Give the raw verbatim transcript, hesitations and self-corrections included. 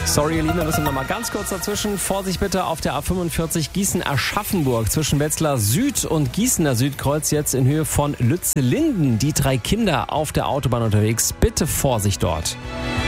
Sorry, ihr Lieben, wir müssen noch mal ganz kurz dazwischen. Vorsicht bitte auf der A fünfundvierzig Gießen-Aschaffenburg zwischen Wetzlar Süd und Gießener Südkreuz jetzt in Höhe von Lützellinden. Die drei Kinder auf der Autobahn unterwegs. Bitte Vorsicht dort.